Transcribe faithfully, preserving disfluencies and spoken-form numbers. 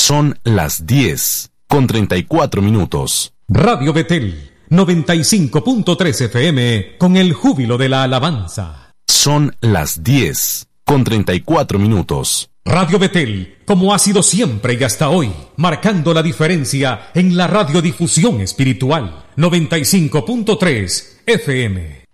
Son las diez con treinta y cuatro minutos. Radio Betel, noventa y cinco punto tres F M, con el júbilo de la alabanza. Son las diez con treinta y cuatro minutos. Radio Betel, como ha sido siempre y hasta hoy, marcando la diferencia en la radiodifusión espiritual. noventa y cinco punto tres F M.